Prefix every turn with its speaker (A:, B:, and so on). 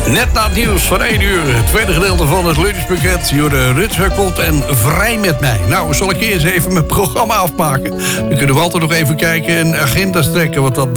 A: Net na het nieuws van 1 uur. Het tweede gedeelte van het lunchpakket. Jorde Rutschakelt en Vrij met mij. Nou, zal ik eerst even mijn programma afmaken. Dan kunnen we altijd nog even kijken en agenda's trekken wat dat betreft.